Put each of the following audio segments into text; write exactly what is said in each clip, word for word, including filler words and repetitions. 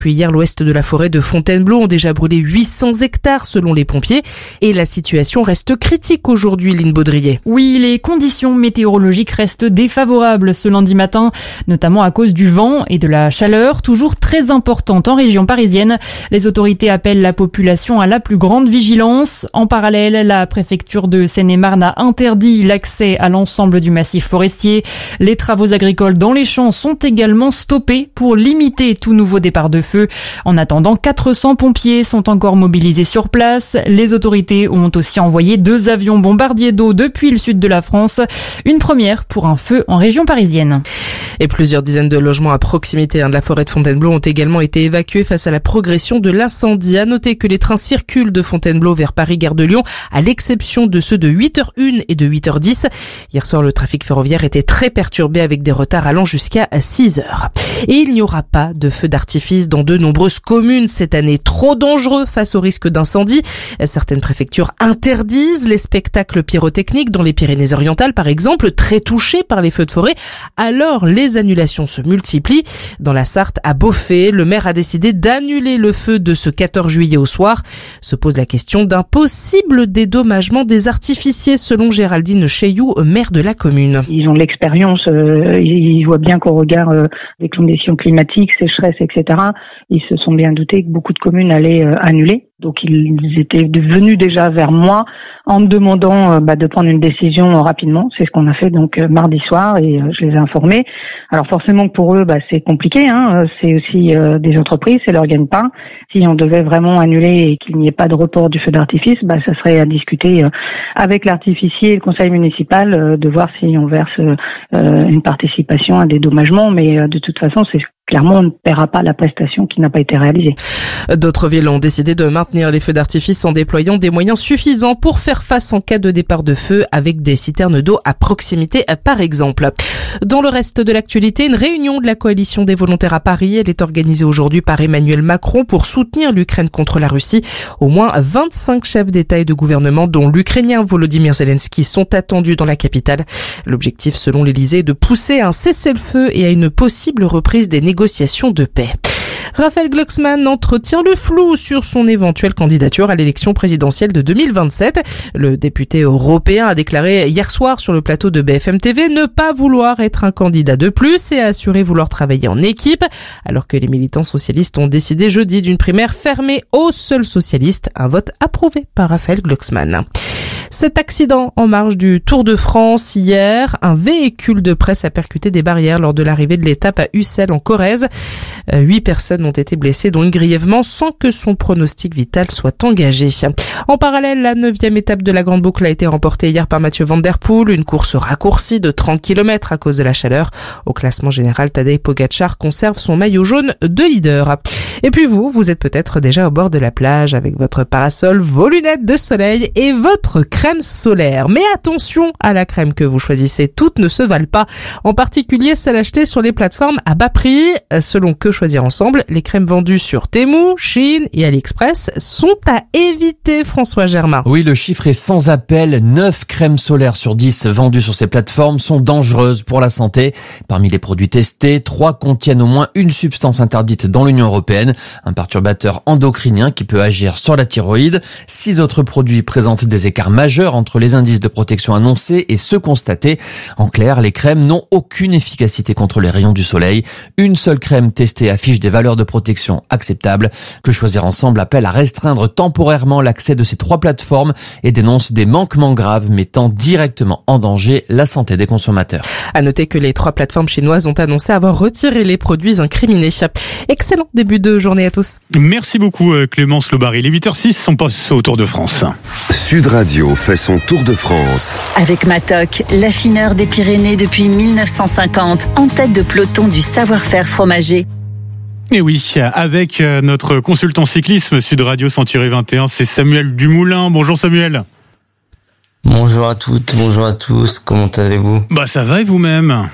Puis hier, l'ouest de la forêt de Fontainebleau ont déjà brûlé huit cents hectares selon les pompiers. Et la situation reste critique aujourd'hui, Lynn Baudrier. Oui, les conditions météorologiques restent défavorables ce lundi matin, notamment à cause du vent et de la chaleur, toujours très importante en région parisienne. Les autorités appellent la population à la plus grande vigilance. En parallèle, la préfecture de Seine-et-Marne a interdit l'accès à l'ensemble du massif forestier. Les travaux agricoles dans les champs sont également stoppés pour limiter tout nouveau départ de feu. En attendant, quatre cents pompiers sont encore mobilisés sur place. Les autorités ont aussi envoyé deux avions bombardiers d'eau depuis le sud de la France. Une première pour un feu en région parisienne. Et plusieurs dizaines de logements à proximité de la forêt de Fontainebleau ont également été évacués face à la progression de l'incendie. À noter que les trains circulent de Fontainebleau vers Paris-Gare de Lyon, à l'exception de ceux de huit heures une et de huit heures dix. Hier soir, le trafic ferroviaire était très perturbé avec des retards allant jusqu'à six heures. Et il n'y aura pas de feux d'artifice dans de nombreuses communes cette année. Trop dangereux face au risque d'incendie. Certaines préfectures interdisent les spectacles pyrotechniques dans les Pyrénées-Orientales, par exemple, très touchées par les feux de forêt. Alors, les annulations se multiplient. Dans la Sarthe, à Beaufay, le maire a décidé d'annuler le feu de ce quatorze juillet au soir. Se pose la question d'un possible dédommagement des artificiers, selon Géraldine Chailloux, maire de la commune. Ils ont de l'expérience, euh, ils voient bien qu'au regard euh, des conditions climatiques, sécheresse, et cetera, ils se sont bien doutés que beaucoup de communes allaient euh, annuler. Donc ils étaient venus déjà vers moi en me demandant euh, bah, de prendre une décision euh, rapidement. C'est ce qu'on a fait donc euh, mardi soir et euh, je les ai informés. Alors forcément que pour eux, bah, c'est compliqué. Hein. C'est aussi euh, des entreprises, c'est leur gagne-pain. Si on devait vraiment annuler et qu'il n'y ait pas de report du feu d'artifice, bah, ça serait à discuter euh, avec l'artificier et le conseil municipal euh, de voir si on verse euh, une participation à dédommagement. Mais euh, de toute façon, c'est clairement, on ne paiera pas la prestation qui n'a pas été réalisée. D'autres villes ont décidé de maintenir les feux d'artifice en déployant des moyens suffisants pour faire face en cas de départ de feu avec des citernes d'eau à proximité, par exemple. Dans le reste de l'actualité, une réunion de la coalition des volontaires à Paris. Elle est organisée aujourd'hui par Emmanuel Macron pour soutenir l'Ukraine contre la Russie. Au moins vingt-cinq chefs d'État et de gouvernement, dont l'Ukrainien Volodymyr Zelensky, sont attendus dans la capitale. L'objectif, selon l'Élysée, est de pousser à un cessez-le-feu et à une possible reprise des négociations de paix. Raphaël Glucksmann entretient le flou sur son éventuelle candidature à l'élection présidentielle de deux mille vingt-sept. Le député européen a déclaré hier soir sur le plateau de B F M T V ne pas vouloir être un candidat de plus et a assuré vouloir travailler en équipe, alors que les militants socialistes ont décidé jeudi d'une primaire fermée aux seuls socialistes, un vote approuvé par Raphaël Glucksmann. Cet accident en marge du Tour de France hier, un véhicule de presse a percuté des barrières lors de l'arrivée de l'étape à Ussel en Corrèze. Huit personnes ont été blessées, dont une grièvement, sans que son pronostic vital soit engagé. En parallèle, la neuvième étape de la Grande Boucle a été remportée hier par Mathieu Van Der Poel, une course raccourcie de trente kilomètres à cause de la chaleur. Au classement général, Tadej Pogačar conserve son maillot jaune de leader. Et puis vous, vous êtes peut-être déjà au bord de la plage avec votre parasol, vos lunettes de soleil et votre crème solaire. Mais attention à la crème que vous choisissez, toutes ne se valent pas. En particulier celles achetées sur les plateformes à bas prix. Selon Que Choisir Ensemble, les crèmes vendues sur Temu, Shein et AliExpress sont à éviter, François Germain. Oui, le chiffre est sans appel. neuf crèmes solaires sur dix vendues sur ces plateformes sont dangereuses pour la santé. Parmi les produits testés, trois contiennent au moins une substance interdite dans l'Union européenne, un perturbateur endocrinien qui peut agir sur la thyroïde. Six autres produits présentent des écarts majeurs entre les indices de protection annoncés et ceux constatés. En clair, les crèmes n'ont aucune efficacité contre les rayons du soleil. Une seule crème testée affiche des valeurs de protection acceptables. Que Choisir Ensemble appelle à restreindre temporairement l'accès de ces trois plateformes et dénonce des manquements graves mettant directement en danger la santé des consommateurs. À noter que les trois plateformes chinoises ont annoncé avoir retiré les produits incriminés. Excellent début de journée à tous. Merci beaucoup Clémence Lobary. Les huit heures six, on passe au Tour de France. Sud Radio fait son Tour de France. Avec Matok, l'affineur des Pyrénées depuis mille neuf cent cinquante, en tête de peloton du savoir-faire fromager. Et oui, avec notre consultant cyclisme Sud Radio Century vingt et un, c'est Samuel Dumoulin. Bonjour Samuel. Bonjour à toutes, bonjour à tous, comment allez-vous ? Bah ça va et vous-même ?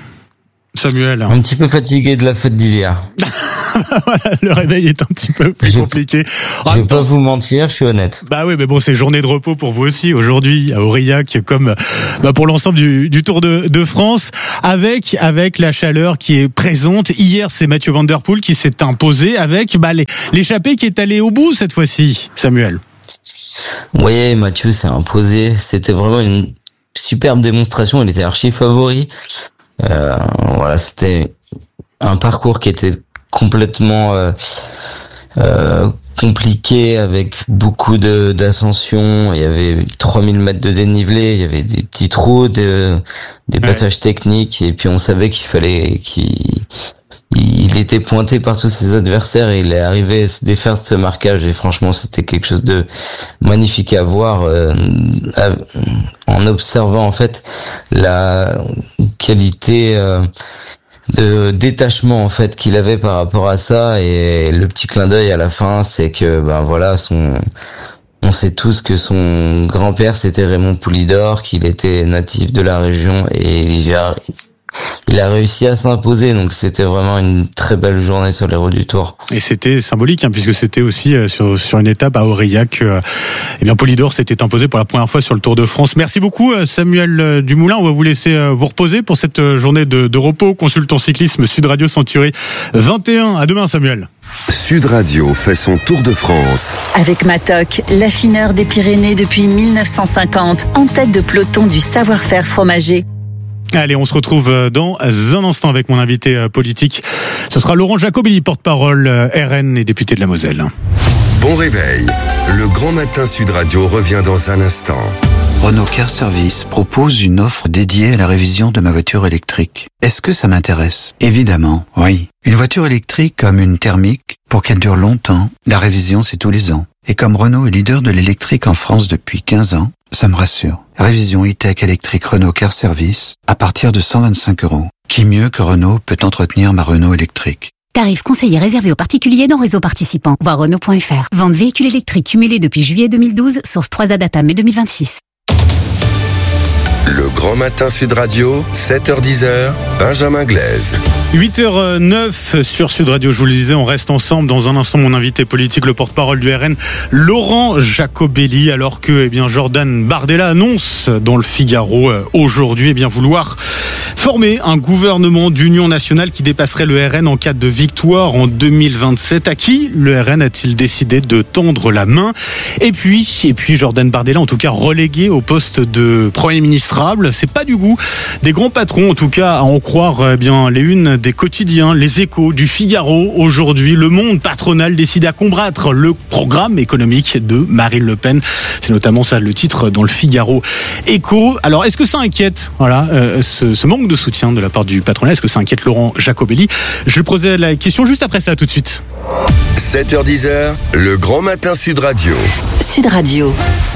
Samuel? Un petit peu fatigué de la fête d'hiver. Voilà, le réveil est un petit peu plus je, compliqué. En je vais pas temps, vous mentir, je suis honnête. Bah oui, mais bon, c'est journée de repos pour vous aussi aujourd'hui à Aurillac, comme bah, pour l'ensemble du, du Tour de, de France, avec avec la chaleur qui est présente. Hier, c'est Mathieu Van Der Poel qui s'est imposé avec bah, les, l'échappée qui est allée au bout cette fois-ci. Samuel. Oui, Mathieu s'est imposé. C'était vraiment une superbe démonstration. Il était archi favori. Euh, voilà, c'était un parcours qui était complètement euh, euh, compliqué avec beaucoup de d'ascension. Il y avait trois mille mètres de dénivelé, il y avait des petits trous, de, des passages ouais. techniques, et puis on savait qu'il fallait qu'il il était pointé par tous ses adversaires et il est arrivé à se défaire de ce marquage, et franchement c'était quelque chose de magnifique à voir euh, à, en observant en fait la qualité euh, de détachement en fait qu'il avait par rapport à ça. Et le petit clin d'œil à la fin, c'est que ben voilà, son on sait tous que son grand-père c'était Raymond Poulidor, qu'il était natif de la région, et il a, il a réussi à s'imposer, donc c'était vraiment une très belle journée sur les routes du Tour. Et c'était symbolique, hein, puisque c'était aussi euh, sur sur une étape à Aurillac. Euh, eh bien, Poulidor s'était imposé pour la première fois sur le Tour de France. Merci beaucoup, euh, Samuel Dumoulin. On va vous laisser euh, vous reposer pour cette euh, journée de, de repos. Consultant cyclisme Sud Radio Century vingt et un. À demain, Samuel. Sud Radio fait son Tour de France. Avec Matok, l'affineur des Pyrénées depuis mille neuf cent cinquante, en tête de peloton du savoir-faire fromager. Allez, on se retrouve dans un instant avec mon invité politique. Ce sera Laurent Jacobelli, porte-parole R N et député de la Moselle. Bon réveil. Le Grand Matin Sud Radio revient dans un instant. Renault Car Service propose une offre dédiée à la révision de ma voiture électrique. Est-ce que ça m'intéresse? Évidemment, oui. Une voiture électrique comme une thermique, pour qu'elle dure longtemps, la révision c'est tous les ans. Et comme Renault est leader de l'électrique en France depuis quinze ans, ça me rassure. Révision e-tech électrique Renault Car Service à partir de cent vingt-cinq euros. Qui mieux que Renault peut entretenir ma Renault électrique? Tarif conseillé réservé aux particuliers dans réseau participant. Voir Renault point F R. Vente véhicules électriques cumulés depuis juillet deux mille douze, source trois A Data mai deux mille vingt-six. Le Grand Matin Sud Radio, sept heures dix, Benjamin Glaise. huit heures neuf sur Sud Radio, je vous le disais, on reste ensemble. Dans un instant, mon invité politique, le porte-parole du R N, Laurent Jacobelli, alors que eh bien, Jordan Bardella annonce dans le Figaro euh, aujourd'hui eh bien, vouloir former un gouvernement d'union nationale qui dépasserait le R N en cas de victoire en deux mille vingt-sept. À qui le R N a-t-il décidé de tendre la main? Et puis, et puis Jordan Bardella, en tout cas relégué au poste de Premier ministre. C'est pas du goût des grands patrons, en tout cas à en croire eh bien les unes des quotidiens, les Échos, du Figaro. Aujourd'hui, le monde patronal décide à combattre le programme économique de Marine Le Pen. C'est notamment ça le titre dans le Figaro Écho. Alors, est-ce que ça inquiète, voilà, euh, ce, ce manque de soutien de la part du patronat? Est-ce que ça inquiète Laurent Jacobelli? Je lui posais la question juste après ça, tout de suite. sept heures dix, le Grand Matin Sud Radio. Sud Radio.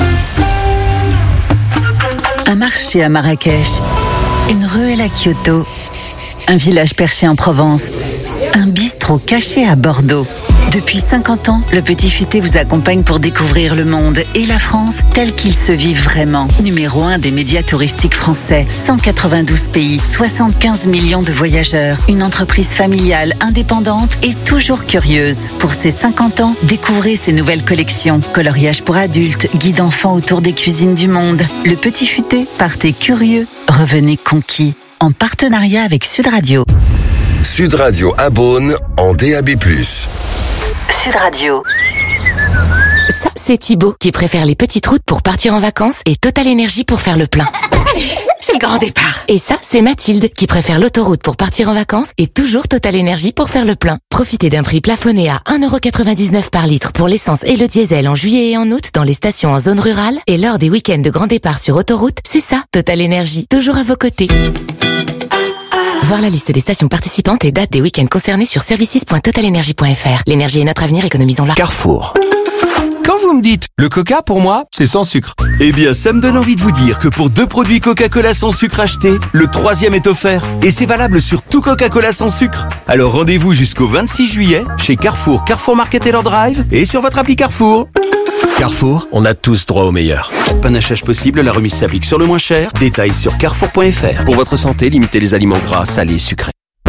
Un marché à Marrakech, une ruelle à Kyoto, un village perché en Provence, un bistrot caché à Bordeaux. Depuis cinquante ans, le Petit Futé vous accompagne pour découvrir le monde et la France tel qu'il se vit vraiment. Numéro un des médias touristiques français, cent quatre-vingt-douze pays, soixante-quinze millions de voyageurs, une entreprise familiale, indépendante et toujours curieuse. Pour ses cinquante ans, découvrez ses nouvelles collections. Coloriage pour adultes, guide enfants autour des cuisines du monde. Le Petit Futé, partez curieux, revenez conquis. En partenariat avec Sud Radio. Sud Radio à Beaune en D A B plus. Sud Radio. Ça, c'est Thibaut qui préfère les petites routes pour partir en vacances et Total Énergie pour faire le plein. C'est le grand départ. Et ça, c'est Mathilde qui préfère l'autoroute pour partir en vacances et toujours Total Énergie pour faire le plein. Profitez d'un prix plafonné à un euro quatre-vingt-dix-neuf par litre pour l'essence et le diesel en juillet et en août dans les stations en zone rurale. Et lors des week-ends de grand départ sur autoroute, c'est ça, Total Énergie, toujours à vos côtés. Voir la liste des stations participantes et dates des week-ends concernés sur services point total énergie point F R. L'énergie est notre avenir, économisons-la. Carrefour. Quand vous me dites le Coca, pour moi, c'est sans sucre. Eh bien, ça me donne envie de vous dire que pour deux produits Coca-Cola sans sucre achetés, le troisième est offert. Et c'est valable sur tout Coca-Cola sans sucre. Alors rendez-vous jusqu'au vingt-six juillet chez Carrefour, Carrefour Market Taylor Drive et sur votre appli Carrefour. Carrefour, on a tous droit au meilleur. Panachage possible, la remise s'applique sur le moins cher. Détails sur carrefour point F R. Pour votre santé, limitez les aliments gras, salés, sucrés.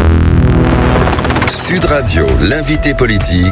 Sud Radio, l'invité politique.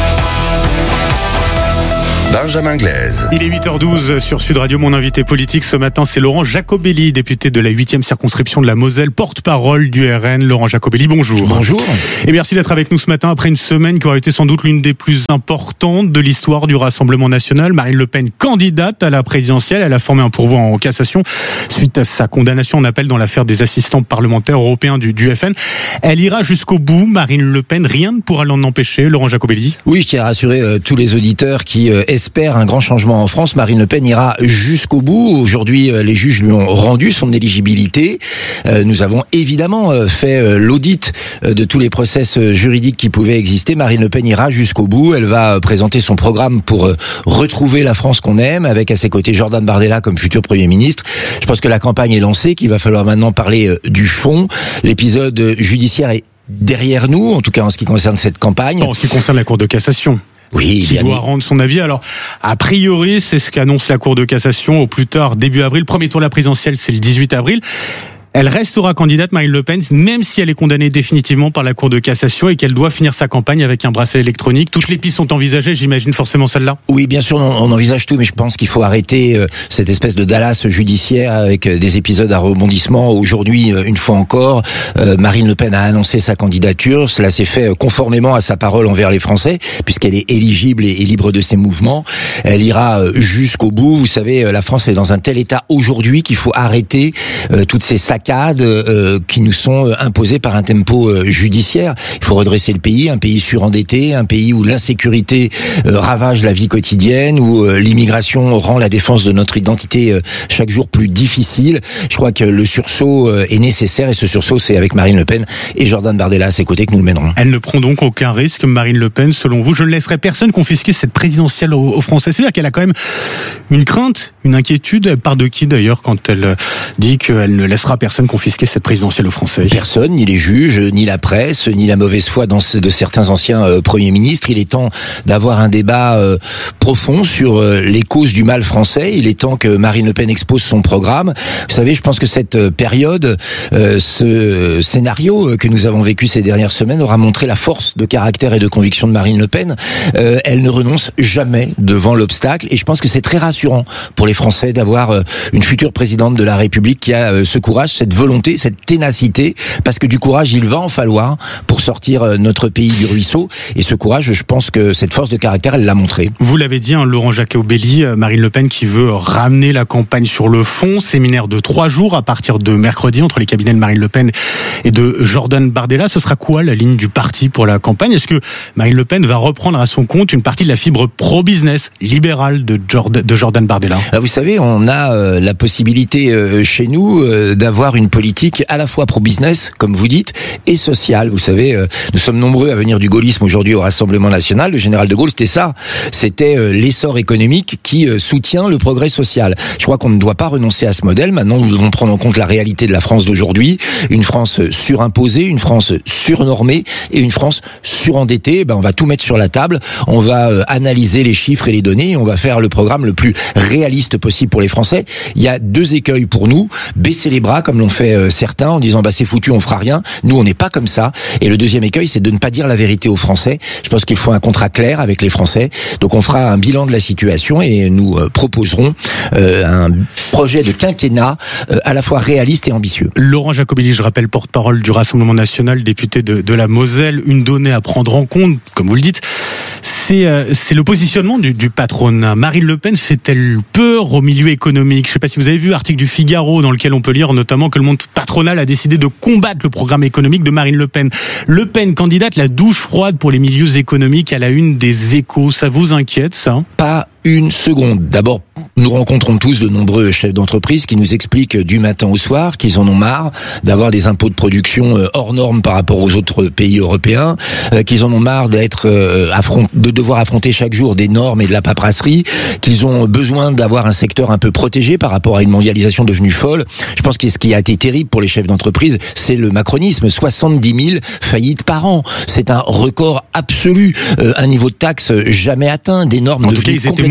Benjamin Glaise. Il est huit heures douze sur Sud Radio. Mon invité politique ce matin, c'est Laurent Jacobelli, député de la huitième circonscription de la Moselle, porte-parole du R N. Laurent Jacobelli, bonjour. Bonjour. Et merci d'être avec nous ce matin après une semaine qui aurait été sans doute l'une des plus importantes de l'histoire du Rassemblement national. Marine Le Pen, candidate à la présidentielle, elle a formé un pourvoi en cassation suite à sa condamnation en appel dans l'affaire des assistants parlementaires européens du, du F N. Elle ira jusqu'au bout, Marine Le Pen. Rien ne pourra l'en empêcher. Laurent Jacobelli. Oui, je tiens à rassurer euh, tous les auditeurs qui euh, espère un grand changement en France. Marine Le Pen ira jusqu'au bout. Aujourd'hui, les juges lui ont rendu son éligibilité. Nous avons évidemment fait l'audit de tous les process juridiques qui pouvaient exister. Marine Le Pen ira jusqu'au bout. Elle va présenter son programme pour retrouver la France qu'on aime, avec à ses côtés Jordan Bardella comme futur Premier ministre. Je pense que la campagne est lancée, qu'il va falloir maintenant parler du fond. L'épisode judiciaire est derrière nous, en tout cas en ce qui concerne cette campagne. En ce qui concerne la Cour de cassation. Oui, qui doit rendre son avis. Alors, a priori, c'est ce qu'annonce la Cour de cassation au plus tard début avril. Premier tour de la présidentielle, c'est le dix-huit avril. Elle restera candidate, Marine Le Pen, même si elle est condamnée définitivement par la Cour de cassation et qu'elle doit finir sa campagne avec un bracelet électronique. Toutes les pistes sont envisagées, j'imagine forcément celle-là. Oui, bien sûr, on, on envisage tout, mais je pense qu'il faut arrêter euh, cette espèce de Dallas judiciaire avec euh, des épisodes à rebondissement. Aujourd'hui, euh, une fois encore, euh, Marine Le Pen a annoncé sa candidature. Cela s'est fait conformément à sa parole envers les Français, puisqu'elle est éligible et, et libre de ses mouvements. Elle ira euh, jusqu'au bout. Vous savez, euh, la France est dans un tel état aujourd'hui qu'il faut arrêter euh, toutes ces saccades Euh, qui nous sont imposées par un tempo euh, judiciaire. Il faut redresser le pays, un pays surendetté, un pays où l'insécurité euh, ravage la vie quotidienne, où euh, l'immigration rend la défense de notre identité euh, chaque jour plus difficile. Je crois que le sursaut euh, est nécessaire et ce sursaut, c'est avec Marine Le Pen et Jordan Bardella à ses côtés que nous le mènerons. Elle ne prend donc aucun risque, Marine Le Pen, selon vous. Je ne laisserai personne confisquer cette présidentielle aux, aux Français. C'est-à-dire qu'elle a quand même une crainte, une inquiétude. Elle part de qui d'ailleurs quand elle dit qu'elle ne laissera personne confisquer cette présidentielle aux Français? Personne, ni les juges, ni la presse, ni la mauvaise foi dans de certains anciens euh, premiers ministres. Il est temps d'avoir un débat euh, profond sur euh, les causes du mal français. Il est temps que Marine Le Pen expose son programme. Vous savez, je pense que cette euh, période, euh, ce scénario que nous avons vécu ces dernières semaines aura montré la force de caractère et de conviction de Marine Le Pen. Euh, elle ne renonce jamais devant l'obstacle et je pense que c'est très rassurant pour les Français d'avoir euh, une future présidente de la République qui a euh, ce courage, cette volonté, cette ténacité, parce que du courage, il va en falloir pour sortir notre pays du ruisseau. Et ce courage, je pense que cette force de caractère, elle l'a montré. Vous l'avez dit, hein, Laurent Jacobelli, Marine Le Pen qui veut ramener la campagne sur le fond. Séminaire de trois jours à partir de mercredi entre les cabinets de Marine Le Pen et de Jordan Bardella. Ce sera quoi la ligne du parti pour la campagne? Est-ce que Marine Le Pen va reprendre à son compte une partie de la fibre pro-business libérale de Jordan, de Jordan Bardella? Vous savez, on a euh, la possibilité euh, chez nous euh, d'avoir une politique à la fois pro-business, comme vous dites, et sociale. Vous savez, euh, nous sommes nombreux à venir du gaullisme aujourd'hui au Rassemblement national. Le général de Gaulle, c'était ça. C'était euh, l'essor économique qui euh, soutient le progrès social. Je crois qu'on ne doit pas renoncer à ce modèle. Maintenant, nous devons prendre en compte la réalité de la France d'aujourd'hui. Une France surimposée, une France surnormée et une France surendettée. Ben, on va tout mettre sur la table. On va euh, analyser les chiffres et les données. Et on va faire le programme le plus réaliste possible pour les Français. Il y a deux écueils pour nous. Baisser les bras, comme l'ont fait euh, certains, en disant bah c'est foutu, on fera rien. Nous, on n'est pas comme ça. Et le deuxième écueil, c'est de ne pas dire la vérité aux Français. Je pense qu'il faut un contrat clair avec les Français. Donc on fera un bilan de la situation et nous euh, proposerons euh, un projet de quinquennat euh, à la fois réaliste et ambitieux. Laurent Jacobelli, je rappelle, porte-parole du Rassemblement national, député de, de la Moselle. Une donnée à prendre en compte, comme vous le dites, c'est, euh, c'est le positionnement du, du patronat. Marine Le Pen fait-elle peur au milieu économique? Je ne sais pas si vous avez vu l'article du Figaro dans lequel on peut lire notamment que le monde patronal a décidé de combattre le programme économique de Marine Le Pen. Le Pen, candidate, la douche froide pour les milieux économiques à la une des Échos. Ça vous inquiète, ça? Pas une seconde. D'abord, nous rencontrons tous de nombreux chefs d'entreprise qui nous expliquent du matin au soir qu'ils en ont marre d'avoir des impôts de production hors normes par rapport aux autres pays européens, qu'ils en ont marre d'être affront- de devoir affronter chaque jour des normes et de la paperasserie, qu'ils ont besoin d'avoir un secteur un peu protégé par rapport à une mondialisation devenue folle. Je pense que ce qui a été terrible pour les chefs d'entreprise, c'est le macronisme. soixante-dix mille faillites par an. C'est un record absolu. Euh, un niveau de taxe jamais atteint, des normes en devenues tout cas, ils étaient complètement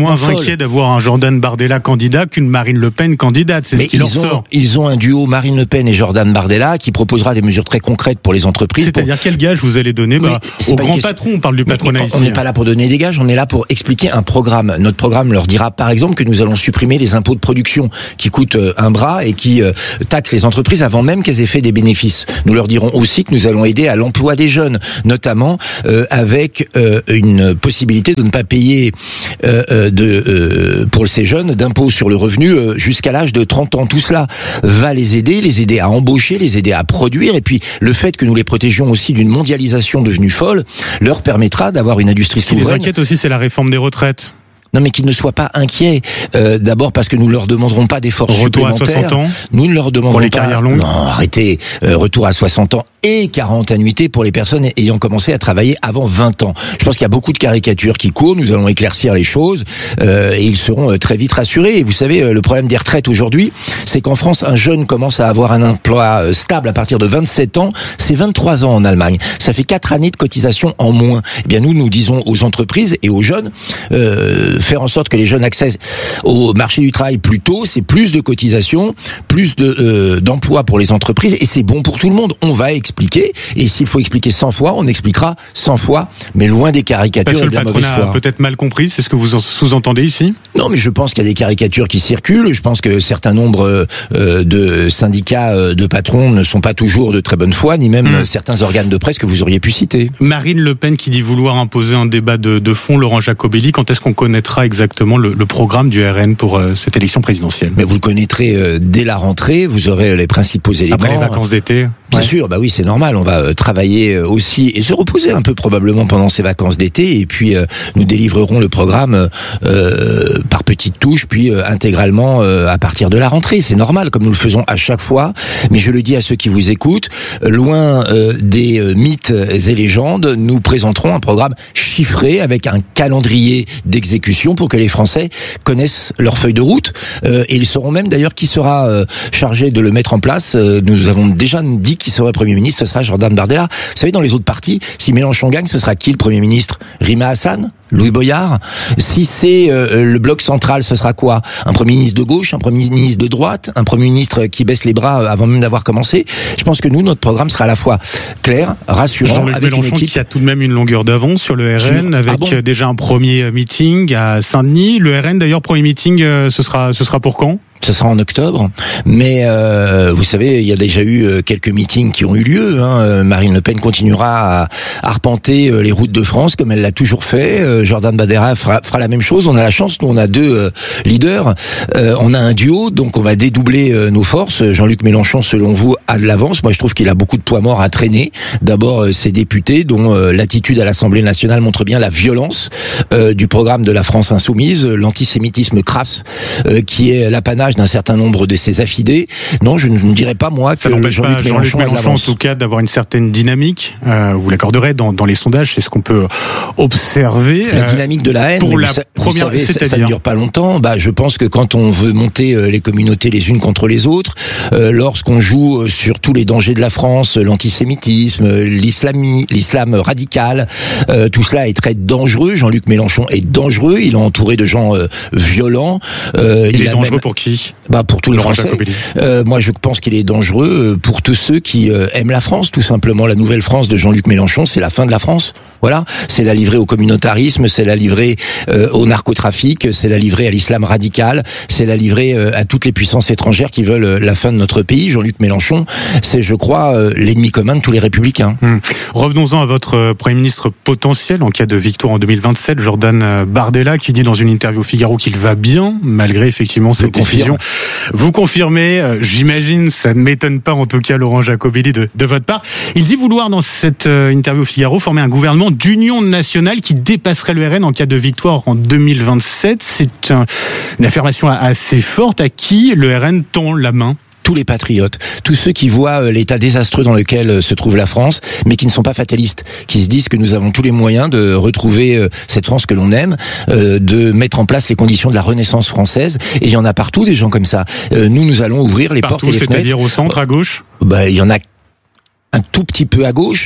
moins inquiets d'avoir un Jordan Bardella candidat qu'une Marine Le Pen candidate. C'est Mais ce qui leur ont, sort. Ils ont un duo Marine Le Pen et Jordan Bardella qui proposera des mesures très concrètes pour les entreprises. C'est-à-dire pour... quel gage vous allez donner bah, aux grands question... patrons? On parle du patronat ici. On n'est pas là pour donner des gages, on est là pour expliquer un programme. Notre programme leur dira par exemple que nous allons supprimer les impôts de production qui coûtent un bras et qui euh, taxent les entreprises avant même qu'elles aient fait des bénéfices. Nous leur dirons aussi que nous allons aider à l'emploi des jeunes, notamment euh, avec euh, une possibilité de ne pas payer euh, euh, de, euh, pour ces jeunes d'impôts sur le revenu euh, jusqu'à l'âge de trente ans. Tout cela va les aider, les aider à embaucher, les aider à produire. Et puis le fait que nous les protégions aussi d'une mondialisation devenue folle leur permettra d'avoir une industrie souveraine. Ce qui les inquiète aussi, c'est la réforme des retraites. Non, mais qu'ils ne soient pas inquiets. Euh, d'abord parce que nous ne leur demanderons pas d'efforts supplémentaires. Retour à soixante ans. Nous ne leur demanderons pour les pas. Carrières longues. Non, arrêtez. Euh, retour à soixante ans et quarante annuités pour les personnes ayant commencé à travailler avant vingt ans. Je pense qu'il y a beaucoup de caricatures qui courent. Nous allons éclaircir les choses euh, et ils seront très vite rassurés. Et vous savez, le problème des retraites aujourd'hui, c'est qu'en France, un jeune commence à avoir un emploi stable à partir de vingt-sept ans. C'est vingt-trois ans en Allemagne. Ça fait quatre années de cotisation en moins. Eh bien, nous, nous disons aux entreprises et aux jeunes, euh, faire en sorte que les jeunes accèdent au marché du travail plus tôt, c'est plus de cotisations, plus de euh, d'emplois pour les entreprises et c'est bon pour tout le monde. On va expliquer et s'il faut expliquer cent fois, on expliquera cent fois, mais loin des caricatures Parce que et de la mauvaise foi. Le patronat a peut-être mal compris, c'est ce que vous sous-entendez ici? Non, mais je pense qu'il y a des caricatures qui circulent. Je pense que certains nombres euh, de syndicats euh, de patrons ne sont pas toujours de très bonne foi, ni même mmh. certains organes de presse que vous auriez pu citer. Marine Le Pen qui dit vouloir imposer un débat de, de fond, Laurent Jacobelli, quand est-ce qu'on connaîtra exactement le, le programme du R N pour euh, cette élection présidentielle? Mais vous le connaîtrez euh, dès la rentrée, vous aurez les principaux éléments. Après les vacances d'été? Bien ouais. sûr, bah oui, c'est normal, on va euh, travailler euh, aussi et se reposer un peu probablement pendant ces vacances d'été et puis euh, nous délivrerons le programme euh, par petites touches puis euh, intégralement euh, à partir de la rentrée. C'est normal comme nous le faisons à chaque fois, mais je le dis à ceux qui vous écoutent, euh, loin euh, des euh, mythes et légendes, nous présenterons un programme chiffré avec un calendrier d'exécution pour que les Français connaissent leur feuille de route euh, et ils sauront même d'ailleurs qui sera euh, chargé de le mettre en place. Euh, nous avons déjà dit qui serait Premier ministre, ce sera Jordan Bardella. Vous savez, dans les autres partis, si Mélenchon gagne, ce sera qui le Premier ministre? Rima Hassan? Louis Boyard? Si c'est euh, le bloc central, ce sera quoi? Un Premier ministre de gauche, un Premier ministre de droite, un Premier ministre qui baisse les bras avant même d'avoir commencé? Je pense que nous, notre programme sera à la fois clair, rassurant, Jean-Luc avec Mélenchon une équipe qui a tout de même une longueur d'avance sur le R N, sur... avec ah bon déjà un premier meeting à Saint-Denis. Le R N, d'ailleurs, premier meeting, euh, ce sera, ce sera pour quand? Ce sera en octobre, mais euh, vous savez, il y a déjà eu euh, quelques meetings qui ont eu lieu. Hein. Marine Le Pen continuera à arpenter euh, les routes de France comme elle l'a toujours fait. Euh, Jordan Bardella fera, fera la même chose. On a la chance, nous on a deux euh, leaders, euh, on a un duo, donc on va dédoubler euh, nos forces. Jean-Luc Mélenchon, selon vous, a de l'avance. Moi, je trouve qu'il a beaucoup de poids morts à traîner. D'abord, euh, ses députés, dont euh, l'attitude à l'Assemblée nationale montre bien la violence euh, du programme de la France insoumise, l'antisémitisme crasse euh, qui est l'apanage d'un certain nombre de ses affidés. Non, je ne dirais pas moi que ça n'empêche Jean-Luc pas Jean-Luc Mélenchon, Mélenchon en tout cas d'avoir une certaine dynamique. Euh, vous l'accorderez dans, dans les sondages, c'est ce qu'on peut observer. La dynamique de la haine. Pour la vous, première, vous savez, ça, c'est-à-dire ça ne dure pas longtemps. Bah, je pense que quand on veut monter euh, les communautés les unes contre les autres, euh, lorsqu'on joue sur tous les dangers de la France, l'antisémitisme, l'islam, l'islam radical, euh, tout cela est très dangereux. Jean-Luc Mélenchon est dangereux. Il est entouré de gens euh, violents. Euh, il, il est dangereux même... pour qui? Bah pour tous les Laurent Français. Euh, moi, je pense qu'il est dangereux pour tous ceux qui euh, aiment la France, tout simplement. La nouvelle France de Jean-Luc Mélenchon, c'est la fin de la France. Voilà, c'est la livrée au communautarisme, c'est la livrée euh, au narcotrafic, c'est la livrée à l'islam radical, c'est la livrée euh, à toutes les puissances étrangères qui veulent euh, la fin de notre pays. Jean-Luc Mélenchon, c'est, je crois, euh, l'ennemi commun de tous les républicains. Hum. Revenons-en à votre euh, Premier ministre potentiel en cas de victoire en deux mille vingt-sept, Jordan Bardella, qui dit dans une interview au Figaro qu'il va bien, malgré effectivement cette décision. Vous confirmez, euh, j'imagine, ça ne m'étonne pas en tout cas, Laurent Jacobelli, de, de votre part. Il dit vouloir, dans cette euh, interview au Figaro, former un gouvernement d'union nationale qui dépasserait le R N en cas de victoire en deux mille vingt-sept. C'est un, une affirmation assez forte. À qui le R N tend la main? Tous les patriotes, tous ceux qui voient l'état désastreux dans lequel se trouve la France, mais qui ne sont pas fatalistes, qui se disent que nous avons tous les moyens de retrouver cette France que l'on aime, de mettre en place les conditions de la Renaissance française. Et il y en a partout des gens comme ça. Nous, nous allons ouvrir les partout, portes et les fenêtres. C'est-à-dire au centre, à gauche? Bah, il y en a un tout petit peu à gauche.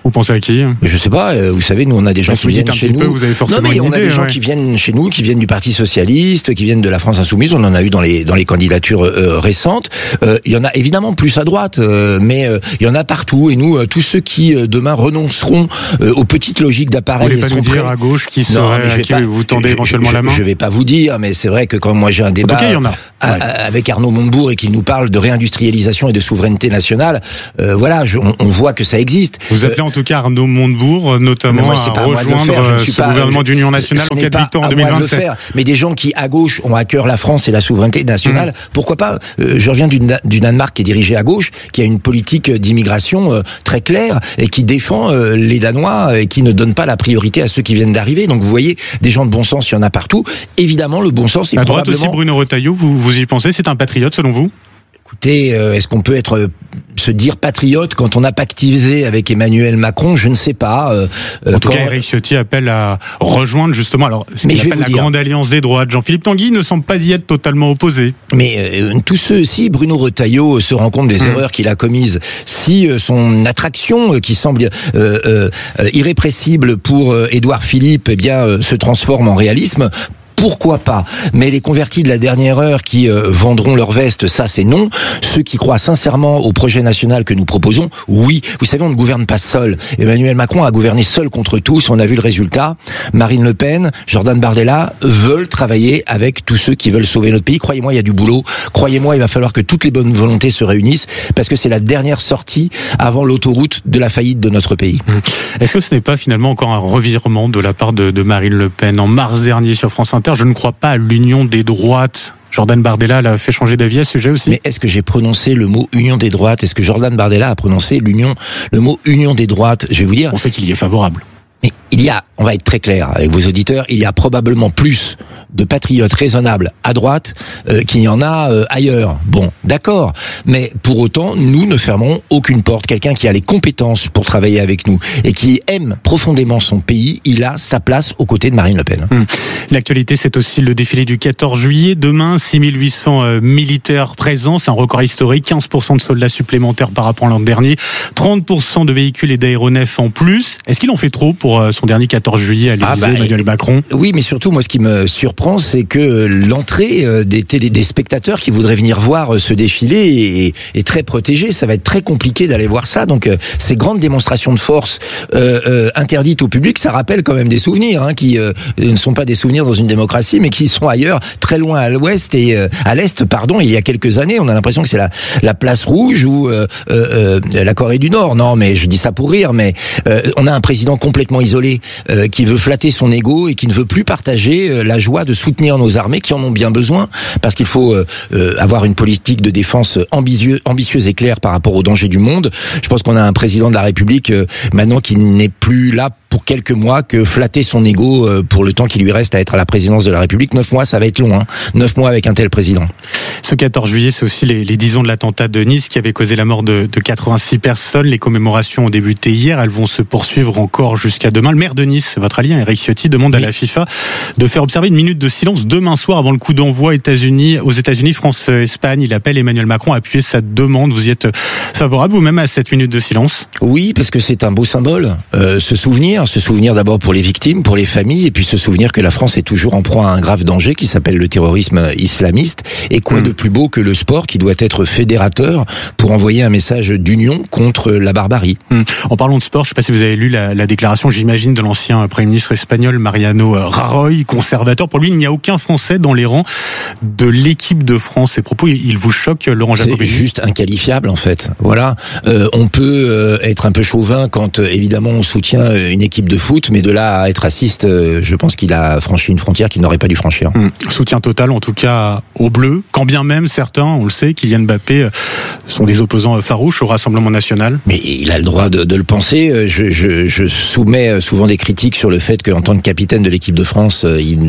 Vous pensez à qui? Je sais pas. Vous savez, nous on a des gens Parce qui viennent chez nous. Peu, vous avez forcément non mais une on a idée, des gens ouais. qui viennent chez nous, qui viennent du Parti socialiste, qui viennent de la France insoumise. On en a eu dans les dans les candidatures euh, récentes. Euh, il y en a évidemment plus à droite, euh, mais euh, il y en a partout. Et nous, euh, tous ceux qui euh, demain renonceront euh, aux petites logiques d'appareil. Vous voulez pas nous dire à gauche qui serait, à qui pas, vous tendez je, éventuellement je, la main? Je vais pas vous dire, mais c'est vrai que quand moi j'ai un débat en tout cas, il y en a. À, ouais. avec Arnaud Montebourg et qu'il nous parle de réindustrialisation et de souveraineté nationale, euh, voilà, je, on, on voit que ça existe. Vous appelez euh, en tout cas Arnaud Montebourg, notamment moi, à rejoindre à ce pas, gouvernement je, d'union nationale en cas de victoire en deux mille vingt-sept. Mais des gens qui à gauche ont à cœur la France et la souveraineté nationale, mmh. pourquoi pas euh, Je reviens du, du Danemark qui est dirigé à gauche, qui a une politique d'immigration euh, très claire et qui défend euh, les Danois et qui ne donne pas la priorité à ceux qui viennent d'arriver. Donc vous voyez, des gens de bon sens, il y en a partout. Évidemment, le bon sens est à probablement... droite aussi, Bruno Retailleau, vous, vous y pensez, c'est un patriote selon vous? Écoutez, euh, est-ce qu'on peut être euh, se dire patriote quand on a pactisé avec Emmanuel Macron? Je ne sais pas. Euh, en tout quand... cas, Éric Ciotti appelle à rejoindre justement alors ce qu'il appelle la dire. Grande Alliance des droites. Jean-Philippe Tanguy ne semble pas y être totalement opposé. Mais euh, tous ceux, si Bruno Retailleau se rend compte des mmh. erreurs qu'il a commises, si euh, son attraction euh, qui semble euh, euh, irrépressible pour euh, Édouard Philippe, eh bien, euh, se transforme en réalisme. Pourquoi pas? Mais les convertis de la dernière heure qui euh, vendront leur veste, ça c'est non. Ceux qui croient sincèrement au projet national que nous proposons, oui. Vous savez, on ne gouverne pas seul. Emmanuel Macron a gouverné seul contre tous. On a vu le résultat. Marine Le Pen, Jordan Bardella veulent travailler avec tous ceux qui veulent sauver notre pays. Croyez-moi, il y a du boulot. Croyez-moi, il va falloir que toutes les bonnes volontés se réunissent parce que c'est la dernière sortie avant l'autoroute de la faillite de notre pays. Est-ce que ce n'est pas finalement encore un revirement de la part de, de Marine Le Pen? En mars dernier sur France Inter, je ne crois pas à l'union des droites. Jordan Bardella l'a fait changer d'avis à ce sujet aussi. Mais est-ce que j'ai prononcé le mot union des droites? Est-ce que Jordan Bardella a prononcé l'union, le mot union des droites? Je vais vous dire. On sait qu'il y est favorable. Mais il y a, on va être très clair avec vos auditeurs, il y a probablement plus de patriotes raisonnables à droite euh, qu'il y en a euh, ailleurs. Bon, d'accord, mais pour autant, nous ne fermerons aucune porte. Quelqu'un qui a les compétences pour travailler avec nous et qui aime profondément son pays, il a sa place aux côtés de Marine Le Pen. Hum. L'actualité, c'est aussi le défilé du quatorze juillet. Demain, six mille huit cents euh, militaires présents, c'est un record historique, quinze pour cent de soldats supplémentaires par rapport à l'an dernier, trente pour cent de véhicules et d'aéronefs en plus. Est-ce qu'il en fait trop pour euh, son dernier quatorze juillet à l'Élysée, ah bah, Emmanuel Macron? Oui, mais surtout, moi, ce qui me surprend, c'est que l'entrée des télé, des spectateurs qui voudraient venir voir ce défilé est, est très protégée. Ça va être très compliqué d'aller voir ça. Donc, ces grandes démonstrations de force euh, euh, interdites au public, ça rappelle quand même des souvenirs, hein, qui euh, ne sont pas des souvenirs dans une démocratie, mais qui sont ailleurs, très loin à l'ouest et euh, à l'est. Pardon, il y a quelques années, on a l'impression que c'est la, la place rouge ou euh, euh, la Corée du Nord. Non, mais je dis ça pour rire. Mais euh, on a un président complètement isolé euh, qui veut flatter son ego et qui ne veut plus partager euh, la joie de soutenir nos armées qui en ont bien besoin, parce qu'il faut euh, euh, avoir une politique de défense ambitieuse, ambitieuse et claire par rapport aux dangers du monde. Je pense qu'on a un président de la République euh, maintenant qui n'est plus là pour quelques mois que flatter son ego euh, pour le temps qui lui reste à être à la présidence de la République. Neuf mois, ça va être long, hein. Neuf mois avec un tel président. Ce quatorze juillet, c'est aussi les, les dix ans de l'attentat de Nice qui avait causé la mort de, de quatre-vingt-six personnes. Les commémorations ont débuté hier, elles vont se poursuivre encore jusqu'à demain. Le maire de Nice, votre allié, Éric Ciotti, demande oui. à la FIFA de faire observer une minute de silence demain soir avant le coup d'envoi États-Unis, aux États-Unis, France-Espagne. Il appelle Emmanuel Macron à appuyer sa demande. Vous y êtes favorable vous-même à cette minute de silence? Oui, parce que c'est un beau symbole. Euh, se souvenir, se souvenir d'abord pour les victimes, pour les familles, et puis se souvenir que la France est toujours en proie à un grave danger qui s'appelle le terrorisme islamiste. Et quoi mmh. de plus beau que le sport qui doit être fédérateur pour envoyer un message d'union contre la barbarie. Mmh. En parlant de sport, je ne sais pas si vous avez lu la, la déclaration, j'imagine, de l'ancien Premier ministre espagnol Mariano Rajoy, conservateur. Pour lui, il n'y a aucun Français dans les rangs de l'équipe de France. Ces propos, ils vous choquent, Laurent Jacobelli? C'est juste inqualifiable, en fait. Voilà. Euh, on peut euh, être un peu chauvin quand, euh, évidemment, on soutient une équipe de foot, mais de là à être raciste, euh, je pense qu'il a franchi une frontière qu'il n'aurait pas dû franchir. Mmh. Soutien total, en tout cas, aux Bleus. Quand bien même certains, on le sait, Kylian Mbappé, sont des opposants farouches au Rassemblement national. Mais il a le droit de, de le penser. Je, je, je soumets souvent des critiques sur le fait qu'en tant que capitaine de l'équipe de France, il,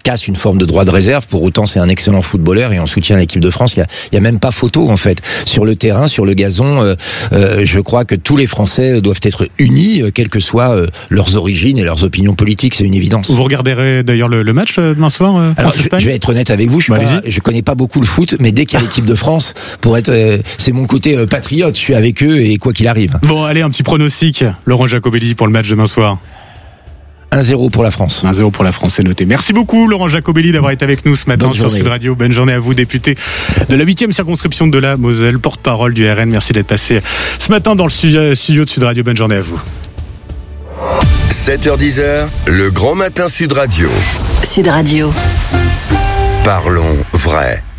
casse une forme de droit de réserve. Pour autant, c'est un excellent footballeur et on soutient l'équipe de France. Il y a, il y a même pas photo en fait sur le terrain, sur le gazon. Euh, euh, je crois que tous les Français doivent être unis, euh, quelles que soient euh, leurs origines et leurs opinions politiques. C'est une évidence. Vous regarderez d'ailleurs le, le match euh, demain soir. Euh, Alors, je, je vais être honnête avec vous. Je, bah, pas, je connais pas beaucoup le foot, mais dès qu'il y a l'équipe de France, pour être, euh, c'est mon côté euh, patriote. Je suis avec eux et quoi qu'il arrive. Bon, allez, un petit pronostic, Laurent Jacobelli, pour le match demain soir. un zéro pour la France. un zéro pour la France, c'est noté. Merci beaucoup, Laurent Jacobelli, d'avoir été avec nous ce matin sur Sud Radio. Bonne journée à vous, député de la huitième circonscription de la Moselle, porte-parole du R N. Merci d'être passé ce matin dans le studio de Sud Radio. Bonne journée à vous. sept heures dix, le grand matin Sud Radio. Sud Radio. Parlons vrai.